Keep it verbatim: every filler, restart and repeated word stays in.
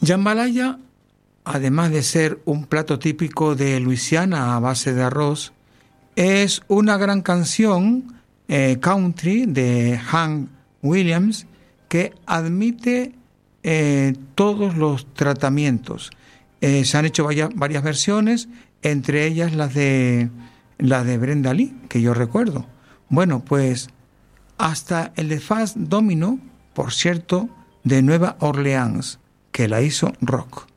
Jambalaya, además de ser un plato típico de Luisiana a base de arroz, es una gran canción eh, country de Hank Williams que admite eh, todos los tratamientos. Eh, se han hecho varias, varias versiones, entre ellas las de, las de Brenda Lee, que yo recuerdo. Bueno, pues hasta el de Fats Domino, por cierto, de Nueva Orleans, que la hizo rock.